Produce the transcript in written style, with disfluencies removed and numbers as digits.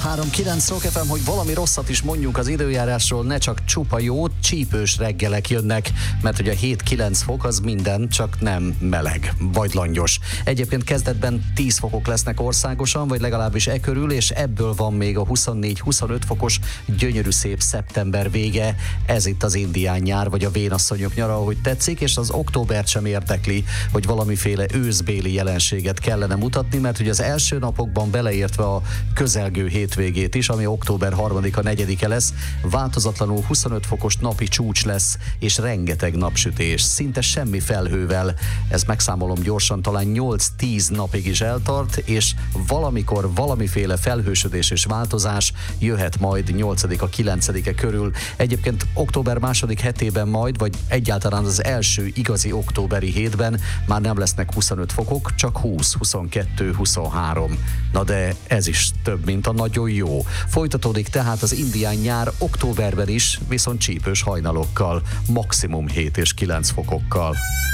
3-9 Rock FM, hogy valami rosszat is mondjunk az időjárásról, ne csak csupa jót, csípős reggelek jönnek, mert hogy a 7-9 fok az minden, csak nem meleg, vagy langyos. Egyébként kezdetben 10 fokok lesznek országosan, vagy legalábbis e körül, és ebből van még a 24-25 fokos gyönyörű szép szeptember vége. Ez itt az indián nyár, vagy a vénasszonyok nyara, ahogy tetszik, és az októbert sem érdekli, hogy valamiféle őszbéli jelenséget kellene mutatni, mert hogy az első napokban beleértve a közelgő hétvégét is, ami október 3-a, 4-e lesz, változatlanul 25 fokos napi csúcs lesz, és rengeteg napsütés, szinte semmi felhővel. Ez megszámolom gyorsan, talán 8-10 napig is eltart, és valamikor valamiféle felhősödés és változás jöhet majd 8-a, 9-e körül. Egyébként október második hetében majd, vagy egyáltalán az első igazi októberi hétben már nem lesznek 25 fokok, csak 20, 22, 23. Na de ez is több, mint a nagyon jó. Folytatódik tehát az indián nyár októberben is, viszont csípős hajnalokkal, maximum 7 és 9 fokokkal.